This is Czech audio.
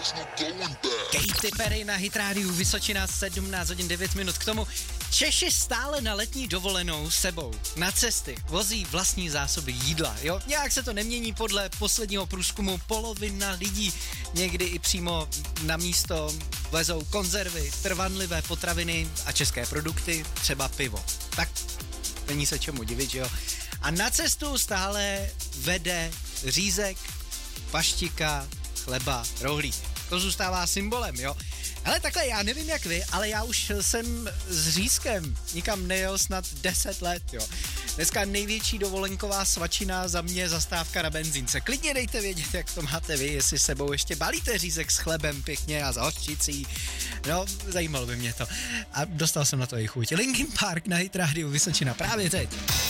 Katy Perry na Hit Radio Vysočina 17 hodin 9 minut. K tomu Češi stále na letní dovolenou sebou na cesty vozí vlastní zásoby jídla, jo? Nějak se to nemění podle posledního průzkumu, polovina lidí někdy i přímo na místo vezou konzervy, trvanlivé potraviny a české produkty, třeba pivo. Tak není se čemu divit, že jo? A na cestu stále vede řízek, paštika, chleba, rohlík. To zůstává symbolem, jo. Hele, takhle, já nevím jak vy, ale já už jsem s řízkem nikam nejel snad 10 let, jo. Dneska největší dovolenková svačina za mě zastávka na benzínce. Klidně dejte vědět, jak to máte vy, jestli sebou ještě balíte řízek s chlebem pěkně a s hořčicí. No, zajímalo by mě to. A dostal jsem na to i chuť. Linkin Park na Hit Radio Vysočina právě teď.